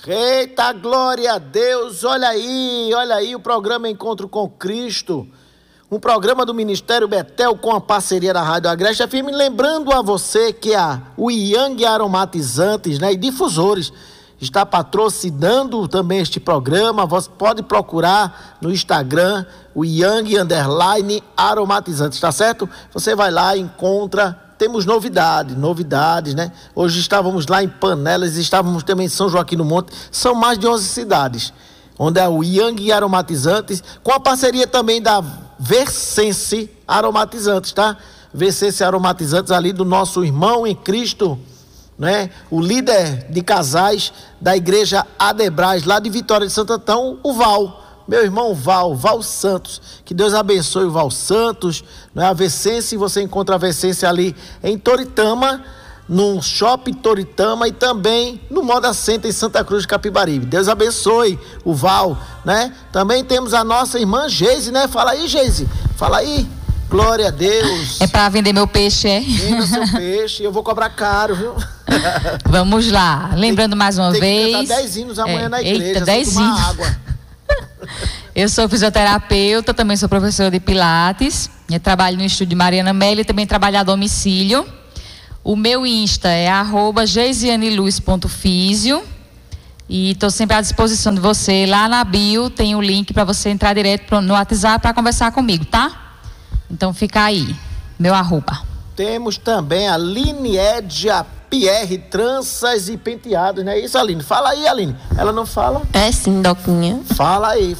Eita, glória a Deus, olha aí o programa Encontro com Cristo, um programa do Ministério Betel com a parceria da Rádio Agreste FM, lembrando a você que o Yang Aromatizantes, né, e Difusores está patrocinando também este programa. Você pode procurar no Instagram o Yang Aromatizantes, tá certo? Você vai lá e encontra. Temos novidades, né? Hoje estávamos lá em Panelas, estávamos também em São Joaquim do Monte. São mais de 11 cidades, onde é o Yang Aromatizantes, com a parceria também da Versense Aromatizantes, tá? Versense Aromatizantes ali do nosso irmão em Cristo, né? O líder de casais da igreja Adebras, lá de Vitória de Santo Antão, o Val. Meu irmão Val Santos, que Deus abençoe o Val Santos, né? A Versense, você encontra a Versense ali em Toritama, no Shopping Toritama e também no Moda Center em Santa Cruz de Capibaribe. Deus abençoe o Val, né? Também temos a nossa irmã Geise, né? Fala aí, Geise, fala aí. Glória a Deus. É para vender meu peixe, é? Venda seu peixe, eu vou cobrar caro, viu? Vamos lá, lembrando mais uma vez. Tem que cantar 10 hinos amanhã na igreja. Eita, 10 hinos. Água. Eu sou fisioterapeuta, também sou professora de Pilates. Eu trabalho no estúdio Mariana Melli e também trabalho a domicílio. O meu Insta é @geisianeluz.fisio. E estou sempre à disposição de você. Lá na bio tem o link para você entrar direto no WhatsApp para conversar comigo, tá? Então fica aí, meu arroba. Temos também a Liniedia Pierre, tranças e penteados, não é isso, Aline? Fala aí, Aline. Ela não fala? É sim, Doquinha. Fala aí.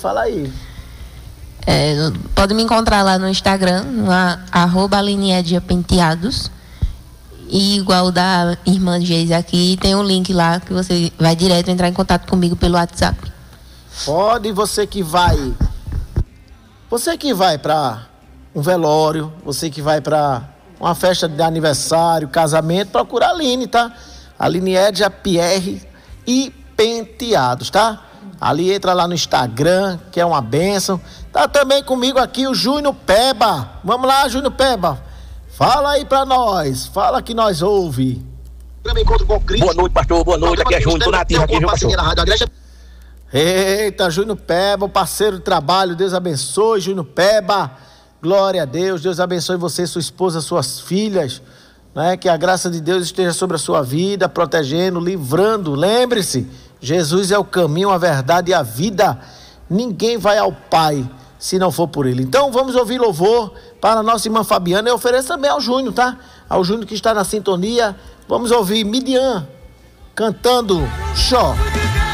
Pode me encontrar lá no Instagram, @Liniedia Penteados. E igual da irmã Geise aqui, tem um link lá que você vai direto entrar em contato comigo pelo WhatsApp. Pode, você que vai para um velório, você que vai para uma festa de aniversário, casamento, procura a Aline, tá? Aline Edja Pierre e Penteados, tá? Ali entra lá no Instagram, que é uma bênção. Tá também comigo aqui o Júnior Peba. Vamos lá, Júnior Peba. Fala aí pra nós. Fala que nós ouve. Boa noite, pastor. Boa noite. Aqui é Júnior. Tô nativo aqui, viu, pastor? Eita, Júnior Peba, o parceiro de trabalho. Deus abençoe, Júnior Peba. Glória a Deus. Deus abençoe você, sua esposa, suas filhas, né? Que a graça de Deus esteja sobre a sua vida, protegendo, livrando. Lembre-se, Jesus é o caminho, a verdade e a vida. Ninguém vai ao Pai se não for por Ele. Então vamos ouvir louvor para a nossa irmã Fabiana. Eu ofereço também ao Júnior, tá? Ao Júnior que está na sintonia. Vamos ouvir Midian cantando Xó.